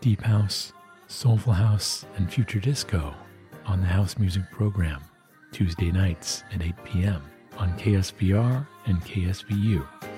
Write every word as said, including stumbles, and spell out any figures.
deep house, soulful house, and future disco on the House Music Program, Tuesday nights at eight p.m. on K S V R and K S V U.